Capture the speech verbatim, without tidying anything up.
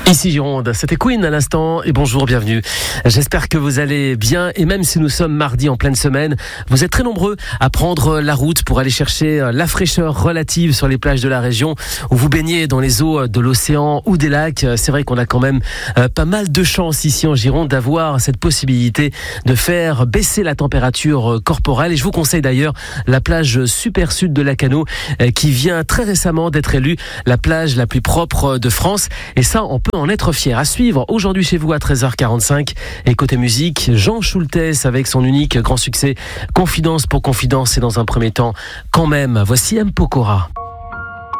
Ici Gironde, c'était Queen à l'instant et bonjour, bienvenue. J'espère que vous allez bien et même si nous sommes mardi en pleine semaine, vous êtes très nombreux à prendre la route pour aller chercher la fraîcheur relative sur les plages de la région où vous baignez dans les eaux de l'océan ou des lacs. C'est vrai qu'on a quand même pas mal de chance ici en Gironde d'avoir cette possibilité de faire baisser la température corporelle et je vous conseille d'ailleurs la plage Super Sud de Lacanau qui vient très récemment d'être élue la plage la plus propre de France et ça on peut en être fier. À suivre aujourd'hui chez vous à treize heures quarante-cinq. Et côté musique, Jean Schultes avec son unique grand succès Confidence pour Confidence et dans un premier temps quand même. Voici M. Pokora.